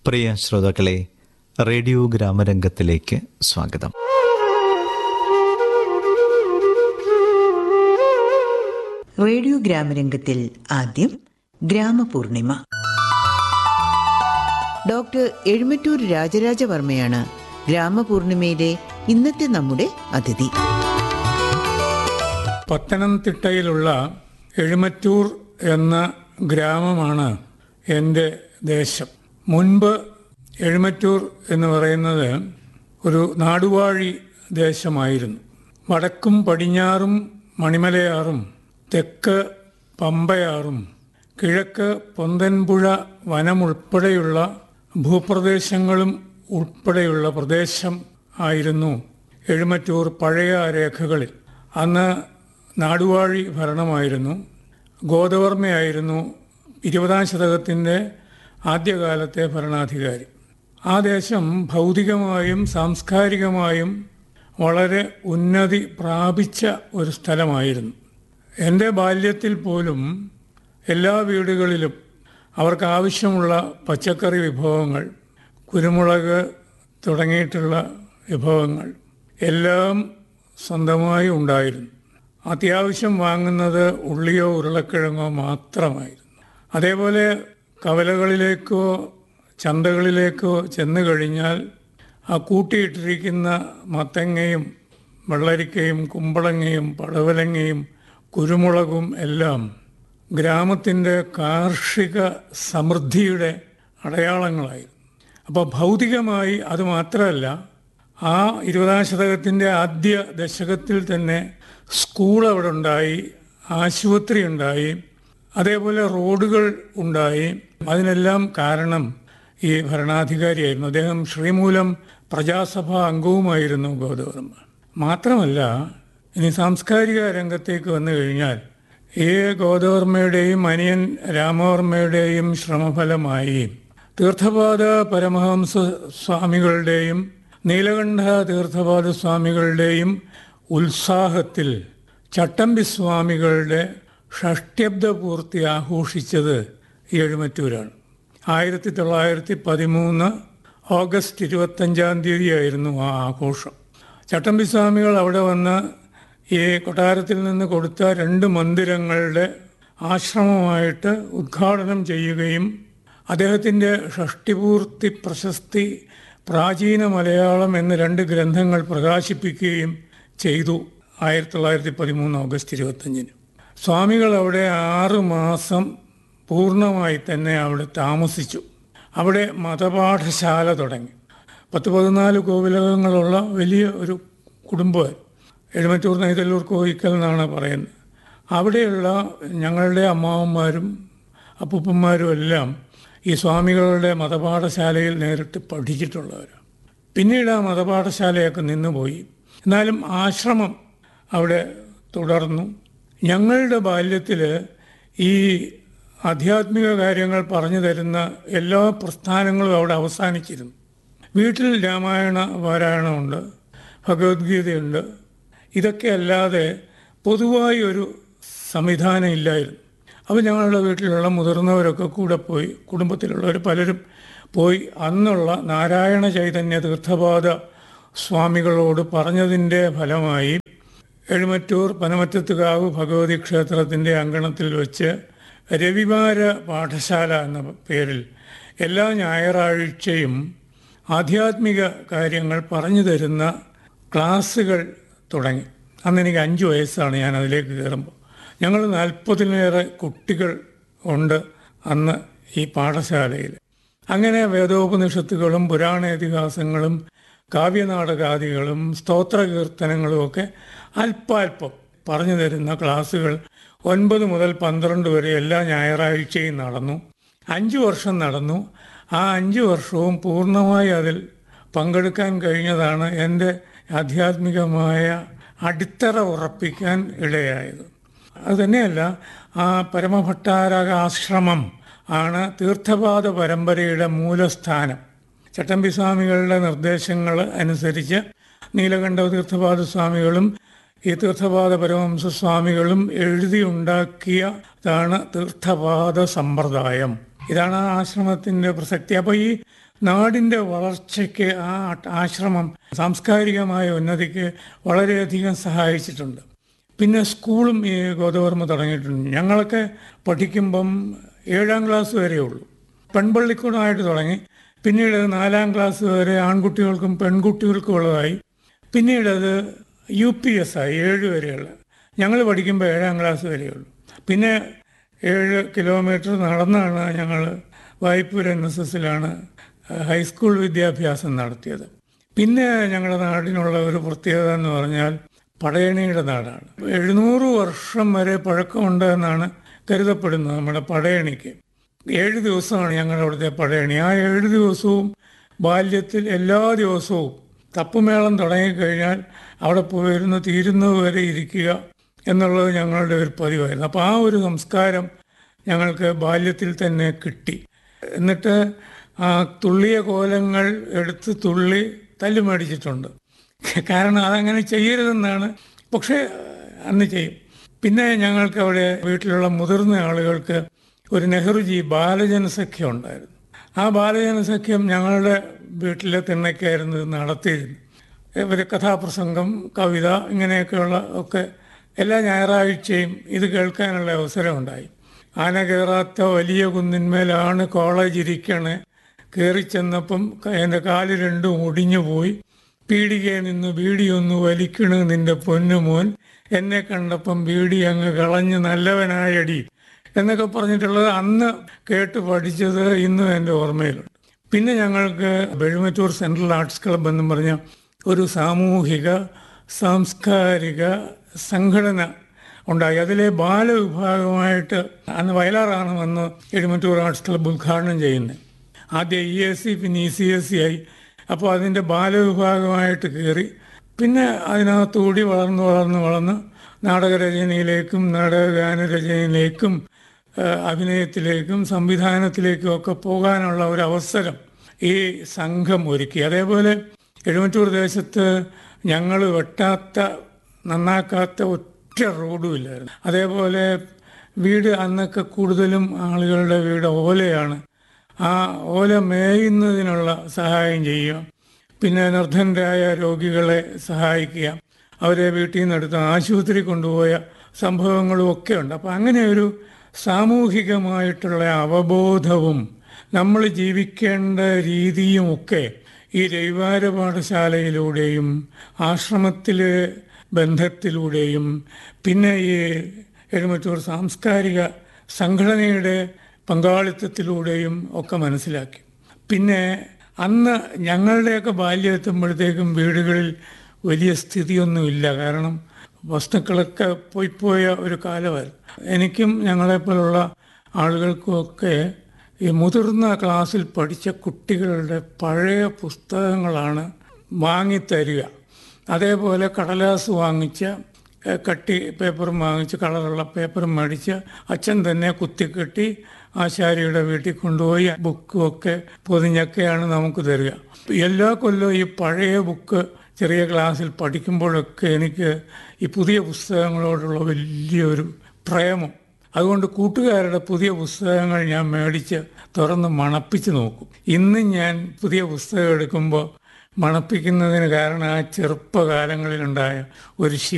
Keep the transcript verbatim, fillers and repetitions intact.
പ്രിയ ശ്രോതാക്കളെ, റേഡിയോ ഗ്രാമരംഗത്തിലേക്ക് സ്വാഗതം. റേഡിയോ ഗ്രാമരംഗത്തിൽ ആദ്യം ഗ്രാമപൂർണിമ. ഡോക്ടർ എഴുമറ്റൂർ രാജരാജവർമ്മയാണ് ഗ്രാമപൂർണിമയിലെ ഇന്നത്തെ നമ്മുടെ അതിഥി. പത്തനംതിട്ടയിലുള്ള എഴുമറ്റൂർ എന്ന ഗ്രാമമാണ് എൻ്റെ ദേശം. മുൻപ് എഴുമറ്റൂർ എന്ന് പറയുന്നത് ഒരു നാടുവാഴി ദേശമായിരുന്നു. വടക്കും പടിഞ്ഞാറും മണിമലയാറും തെക്ക് പമ്പയാറും കിഴക്ക് പൊന്തൻപുഴ വനമുൾപ്പെടെയുള്ള ഭൂപ്രദേശങ്ങളും ഉൾപ്പെടെയുള്ള പ്രദേശം ആയിരുന്നു എഴുമറ്റൂർ പഴയ രേഖകളിൽ. അന്ന് നാടുവാഴി ഭരണമായിരുന്നു. ഗോദവർമ്മയായിരുന്നു ഇരുപതാം ശതകത്തിൻ്റെ ആദ്യകാലത്തെ ഭരണാധികാരി. ആ ദേശം ഭൗതികമായും സാംസ്കാരികമായും വളരെ ഉന്നതി പ്രാപിച്ച ഒരു സ്ഥലമായിരുന്നു. എൻ്റെ ബാല്യത്തിൽ പോലും എല്ലാ വീടുകളിലും അവർക്ക് ആവശ്യമുള്ള പച്ചക്കറി വിഭവങ്ങൾ, കുരുമുളക് തുടങ്ങിയിട്ടുള്ള വിഭവങ്ങൾ എല്ലാം സ്വന്തമായി ഉണ്ടായിരുന്നു. അത്യാവശ്യം വാങ്ങുന്നത് ഉള്ളിയോ ഉരുളക്കിഴങ്ങോ മാത്രമായിരുന്നു. അതേപോലെ കവലകളിലേക്കോ ചന്തകളിലേക്കോ ചെന്നു കഴിഞ്ഞാൽ ആ കൂട്ടിയിട്ടിരിക്കുന്ന മത്തങ്ങയും വെള്ളരിക്കയും കുമ്പളങ്ങയും പടവലങ്ങയും കുരുമുളകും എല്ലാം ഗ്രാമത്തിൻ്റെ കാർഷിക സമൃദ്ധിയുടെ അടയാളങ്ങളായിരുന്നു. അപ്പോൾ ഭൗതികമായി അതുമാത്രമല്ല, ആ ഇരുപതാം ശതകത്തിൻ്റെ ആദ്യ ദശകത്തിൽ തന്നെ സ്കൂൾ അവിടെ ഉണ്ടായി, ആശുപത്രി ഉണ്ടായി, അതേപോലെ റോഡുകൾ ഉണ്ടായി. അതിനെല്ലാം കാരണം ഈ ഭരണാധികാരിയായിരുന്നു. അദ്ദേഹം ശ്രീമൂലം പ്രജാസഭാ അംഗവുമായിരുന്നു ഗോദവർമ്മ. മാത്രമല്ല, ഇനി സാംസ്കാരിക രംഗത്തേക്ക് വന്നു കഴിഞ്ഞാൽ ഈ ഗോദവർമ്മയുടെയും അനിയൻ രാമവർമ്മയുടെയും ശ്രമഫലമായി തീർത്ഥപാദ പരമഹംസ സ്വാമികളുടെയും നീലകണ്ഠ തീർത്ഥപാദ സ്വാമികളുടെയും ഉത്സാഹത്തിൽ ചട്ടമ്പി സ്വാമികളുടെ ഷഷ്ട്യബ്ദ പൂർത്തി ആഘോഷിച്ചത് ഈ എഴുമറ്റൂരാണ്. ആയിരത്തി തൊള്ളായിരത്തി പതിമൂന്ന് ഓഗസ്റ്റ് ഇരുപത്തഞ്ചാം തീയതിയായിരുന്നു ആ ആഘോഷം. ചട്ടമ്പി സ്വാമികൾ അവിടെ വന്ന് ഈ കൊട്ടാരത്തിൽ നിന്ന് കൊടുത്ത രണ്ട് മന്ദിരങ്ങളുടെ ആശ്രമമായിട്ട് ഉദ്ഘാടനം ചെയ്യുകയും അദ്ദേഹത്തിൻ്റെ ഷഷ്ടിപൂർത്തി പ്രശസ്തി പ്രാചീന മലയാളം എന്ന രണ്ട് ഗ്രന്ഥങ്ങൾ പ്രകാശിപ്പിക്കുകയും ചെയ്തു ആയിരത്തി തൊള്ളായിരത്തി പതിമൂന്ന് ഓഗസ്റ്റ് ഇരുപത്തഞ്ചിന്. സ്വാമികൾ അവിടെ ആറ് മാസം പൂർണ്ണമായി തന്നെ അവിടെ താമസിച്ചു. അവിടെ മതപാഠശാല തുടങ്ങി. പത്ത് പതിനാല് കോവിലകങ്ങളുള്ള വലിയ ഒരു കുടുംബം എഴുമറ്റൂർ നെയ്തല്ലൂർ കോയിക്കൽ എന്നാണ് പറയുന്നത്. അവിടെയുള്ള ഞങ്ങളുടെ അമ്മാവന്മാരും അപ്പൂപ്പന്മാരും എല്ലാം ഈ സ്വാമികളുടെ മതപാഠശാലയിൽ നേരിട്ട് പഠിച്ചിട്ടുള്ളവരാണ്. പിന്നീട് ആ മതപാഠശാലയൊക്കെ നിന്നുപോയി. എന്നാലും ആശ്രമം അവിടെ തുടർന്നു. ഞങ്ങളുടെ ബാല്യത്തിൽ ഈ ആധ്യാത്മിക കാര്യങ്ങൾ പറഞ്ഞു തരുന്ന എല്ലാ പ്രസ്ഥാനങ്ങളും അവിടെ അവസാനിച്ചിരുന്നു. വീട്ടിൽ രാമായണ പാരായണമുണ്ട്, ഭഗവത്ഗീതയുണ്ട്. ഇതൊക്കെ അല്ലാതെ പൊതുവായി ഒരു സംവിധാനം ഇല്ലായിരുന്നു. അപ്പോൾ ഞങ്ങളുടെ വീട്ടിലുള്ള മുതിർന്നവരൊക്കെ കൂടെ പോയി, കുടുംബത്തിലുള്ളവർ പലരും പോയി അന്നുള്ള നാരായണ ചൈതന്യ തീർത്ഥപാദ സ്വാമികളോട് പറഞ്ഞതിൻ്റെ ഫലമായി എഴുമറ്റൂർ പനമറ്റത്തുകാവ് ഭഗവതി ക്ഷേത്രത്തിൻ്റെ അങ്കണത്തിൽ വെച്ച് രവിവാര പാഠശാല എന്ന പേരിൽ എല്ലാ ഞായറാഴ്ചയും ആധ്യാത്മിക കാര്യങ്ങൾ പറഞ്ഞു തരുന്ന ക്ലാസ്സുകൾ തുടങ്ങി. അന്ന് എനിക്ക് അഞ്ച് വയസ്സാണ്. ഞാൻ അതിലേക്ക് കയറുമ്പോൾ ഞങ്ങൾ നാൽപ്പതിലേറെ കുട്ടികൾ ഉണ്ട് അന്ന് ഈ പാഠശാലയിൽ. അങ്ങനെ വേദോപനിഷത്തുകളും പുരാണേതിഹാസങ്ങളും കാവ്യനാടകാദികളും സ്തോത്രകീർത്തനങ്ങളും ഒക്കെ അല്പാൽപ്പം പറഞ്ഞു തരുന്ന ക്ലാസ്സുകൾ ഒൻപത് മുതൽ പന്ത്രണ്ട് വരെ എല്ലാ ഞായറാഴ്ചയും നടന്നു. അഞ്ച് വർഷം നടന്നു. ആ അഞ്ച് വർഷവും പൂർണ്ണമായി അതിൽ പങ്കെടുക്കാൻ കഴിഞ്ഞതാണ് എൻ്റെ ആധ്യാത്മികമായ അടിത്തറ ഉറപ്പിക്കാൻ ഇടയായത്. അതുതന്നെയല്ല, ആ പരമഭട്ടാരക ആശ്രമം ആണ് തീർത്ഥപാദ പരമ്പരയുടെ മൂലസ്ഥാനം. ചട്ടമ്പി സ്വാമികളുടെ നിർദ്ദേശങ്ങൾ അനുസരിച്ച് നീലകണ്ഠ തീർത്ഥപാദ സ്വാമികളും ഈ തീർത്ഥപാദ പരമഹംസ സ്വാമികളും എഴുതിയുണ്ടാക്കിയതാണ് തീർത്ഥപാദ സമ്പ്രദായം. ഇതാണ് ആ ആശ്രമത്തിൻ്റെ പ്രസക്തി. അപ്പോൾ ഈ നാടിൻ്റെ വളർച്ചയ്ക്ക് ആ ആശ്രമം സാംസ്കാരികമായ ഉന്നതിക്ക് വളരെയധികം സഹായിച്ചിട്ടുണ്ട്. പിന്നെ സ്കൂളും ഈ ഗോദവർമ്മ തുടങ്ങിയിട്ടുണ്ട്. ഞങ്ങളൊക്കെ പഠിക്കുമ്പം ഏഴാം ക്ലാസ് വരെയേ ഉള്ളൂ. പെൺപള്ളിക്കൂടമായിട്ട് തുടങ്ങി. പിന്നീട് നാലാം ക്ലാസ് വരെ ആൺകുട്ടികൾക്കും പെൺകുട്ടികൾക്കും ഉള്ളതായി. പിന്നീട് അത് യു പി എസ് ആയി, ഏഴ് വരെയുള്ള. ഞങ്ങൾ പഠിക്കുമ്പോൾ ഏഴാം ക്ലാസ് വരെയുള്ളൂ. പിന്നെ ഏഴ് കിലോമീറ്റർ നടന്നാണ് ഞങ്ങൾ വായ്പൂർ എൻ എസ് എസിലാണ് ഹൈസ്കൂൾ വിദ്യാഭ്യാസം നടത്തിയത്. പിന്നെ ഞങ്ങളുടെ നാടിനുള്ള ഒരു പ്രത്യേകത എന്ന് പറഞ്ഞാൽ പടയണിയുടെ നാടാണ്. എഴുന്നൂറ് വർഷം വരെ പഴക്കമുണ്ട് എന്നാണ് കരുതപ്പെടുന്നത് നമ്മുടെ പടയണിക്ക്. ഏഴ് ദിവസമാണ് ഞങ്ങളുടെ അവിടുത്തെ പടയണി. ആ ഏഴ് ദിവസവും ബാല്യത്തിൽ എല്ലാ ദിവസവും തപ്പുമേളം തുടങ്ങിക്കഴിഞ്ഞാൽ അവിടെ പോയിരുന്ന് തീരുന്നത് വരെ ഇരിക്കുക എന്നുള്ളത് ഞങ്ങളുടെ ഒരു പതിവായിരുന്നു. അപ്പോൾ ആ ഒരു സംസ്കാരം ഞങ്ങൾക്ക് ബാല്യത്തിൽ തന്നെ കിട്ടി. എന്നിട്ട് ആ തുള്ളിയ കോലങ്ങൾ എടുത്ത് തുള്ളി തല്ലു മേടിച്ചിട്ടുണ്ട്. കാരണം അതങ്ങനെ ചെയ്യരുതെന്നാണ്, പക്ഷേ അന്ന് ചെയ്യും. പിന്നെ ഞങ്ങൾക്ക് അവിടെ വീട്ടിലുള്ള മുതിർന്ന ആളുകൾക്ക് ഒരു നെഹ്റുജി ബാലജനസഖ്യം ഉണ്ടായിരുന്നു. ആ ബാലജനസഖ്യം ഞങ്ങളുടെ വീട്ടിലെ തിണ്ണയ്ക്കായിരുന്നു ഇത് നടത്തിയിരുന്നു. ഒരു കഥാപ്രസംഗം, കവിത, ഇങ്ങനെയൊക്കെയുള്ള ഒക്കെ എല്ലാ ഞായറാഴ്ചയും ഇത് കേൾക്കാനുള്ള അവസരം ഉണ്ടായി. ആന കയറാത്ത വലിയ കുന്നിന്മേലാണ് കോളേജ് ഇരിക്കണേ, കയറി ചെന്നപ്പം എൻ്റെ കാല് രണ്ടും ഒടിഞ്ഞു പോയി, പീടികയെ നിന്ന് ബീഡിയൊന്ന് വലിക്കണ് നിന്റെ പൊന്നുമോൻ, എന്നെ കണ്ടപ്പം ബീഡി അങ്ങ് കളഞ്ഞ് നല്ലവനായടി എന്നൊക്കെ പറഞ്ഞിട്ടുള്ളത് അന്ന് കേട്ട് പഠിച്ചത് ഇന്നും എൻ്റെ ഓർമ്മയിലുണ്ട്. പിന്നെ ഞങ്ങൾക്ക് എഴുമറ്റൂർ സെൻട്രൽ ആർട്സ് ക്ലബ് എന്നും പറഞ്ഞ ഒരു സാമൂഹിക സാംസ്കാരിക സംഘടന ഉണ്ടായി. അതിലെ ബാലവിഭാഗമായിട്ട് അന്ന് വയലാറാണ് വന്ന് എഴുമറ്റൂർ ആർട്സ് ക്ലബ്ബ് ഉദ്ഘാടനം ചെയ്യുന്നത്. ആദ്യം ഇ എസ് സി, പിന്നെ ഇ സി എസ് സി ആയി. അപ്പോൾ അതിൻ്റെ ബാലവിഭാഗമായിട്ട് കയറി. പിന്നെ അതിനകത്തുകൂടി വളർന്ന് വളർന്ന് വളർന്ന് നാടകരചനയിലേക്കും നാടകഗാനരചനയിലേക്കും അഭിനയത്തിലേക്കും സംവിധാനത്തിലേക്കും ഒക്കെ പോകാനുള്ള ഒരു അവസരം ഈ സംഘം ഒരുക്കി. അതേപോലെ എഴുമറ്റൂർ ദേശത്ത് ഞങ്ങൾ വെട്ടാത്ത നന്നാക്കാത്ത ഒറ്റ റോഡും ഇല്ലായിരുന്നു. അതേപോലെ വീട് അന്നൊക്കെ കൂടുതലും ആളുകളുടെ വീട് ഓലയാണ്. ആ ഓല മേയുന്നതിനുള്ള സഹായം ചെയ്യുക, പിന്നെ നിർധനരായ രോഗികളെ സഹായിക്കുക, അവരെ വീട്ടിൽ നിന്ന് എടുത്ത് ആശുപത്രി കൊണ്ടുപോയ സംഭവങ്ങളും ഒക്കെ ഉണ്ട്. അപ്പം അങ്ങനെ ഒരു സാമൂഹികമായിട്ടുള്ള അവബോധവും നമ്മൾ ജീവിക്കേണ്ട രീതിയും ഒക്കെ ഈ രവിവാര പാഠശാലയിലൂടെയും ആശ്രമത്തിലെ ബന്ധത്തിലൂടെയും പിന്നെ ഈ എഴുമറ്റൂർ സാംസ്കാരിക സംഘടനയുടെ പങ്കാളിത്തത്തിലൂടെയും ഒക്കെ മനസ്സിലാക്കി. പിന്നെ അന്ന് ഞങ്ങളുടെയൊക്കെ ബാല്യം എത്തുമ്പോഴത്തേക്കും വീടുകളിൽ വലിയ സ്ഥിതിയൊന്നുമില്ല. കാരണം വസ്തുക്കളൊക്കെ പോയി പോയ ഒരു കാലമായിരുന്നു. എനിക്കും ഞങ്ങളെപ്പോലുള്ള ആളുകൾക്കുമൊക്കെ ഈ മുതിർന്ന ക്ലാസ്സിൽ പഠിച്ച കുട്ടികളുടെ പഴയ പുസ്തകങ്ങളാണ് വാങ്ങിത്തരിക. അതേപോലെ കടലാസ് വാങ്ങിച്ച കട്ടി പേപ്പറും വാങ്ങിച്ച് കളറുള്ള പേപ്പറും മേടിച്ച് അച്ഛൻ തന്നെ കുത്തിക്കെട്ടി ആശാരിയുടെ വീട്ടിൽ കൊണ്ടുപോയി ബുക്കും ഒക്കെ പൊതിഞ്ഞൊക്കെയാണ് നമുക്ക് തരിക. എല്ലാ കൊല്ലവും ഈ പഴയ ബുക്ക് ചെറിയ ക്ലാസ്സിൽ പഠിക്കുമ്പോഴൊക്കെ എനിക്ക് ഈ പുതിയ പുസ്തകങ്ങളോടുള്ള വലിയൊരു പ്രേമം. അതുകൊണ്ട് കൂട്ടുകാരുടെ പുതിയ പുസ്തകങ്ങൾ ഞാൻ മേടിച്ച് തുറന്ന് മണപ്പിച്ച് നോക്കും. ഇന്ന് ഞാൻ പുതിയ പുസ്തകം എടുക്കുമ്പോൾ മണപ്പിക്കുന്നതിന് കാരണം ആ ചെറുപ്പകാലങ്ങളിലുണ്ടായ ഒരു ശീലം.